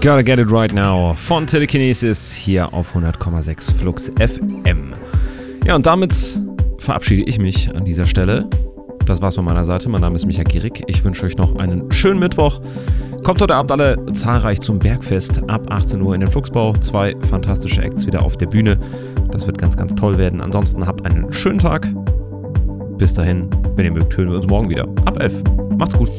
Gotta Get It Right Now von Telekinesis hier auf 100,6 Flux FM. Ja, und damit verabschiede ich mich an dieser Stelle. Das war's von meiner Seite. Mein Name ist Micha Gierig. Ich wünsche euch noch einen schönen Mittwoch. Kommt heute Abend alle zahlreich zum Bergfest ab 18 Uhr in den Flugsbau. 2 fantastische Acts wieder auf der Bühne. Das wird ganz, ganz toll werden. Ansonsten habt einen schönen Tag. Bis dahin, wenn ihr mögt, hören wir uns morgen wieder. Ab 11. Macht's gut.